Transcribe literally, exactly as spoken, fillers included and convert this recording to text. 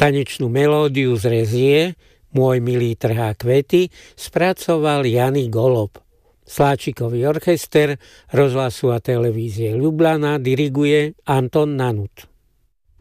Tanečnú melódiu z Rezie Môj milý trhá kvety spracoval Jany Golob. Sláčikový orchester Rozhlasu a televízie Ľubľana diriguje Anton Nanut.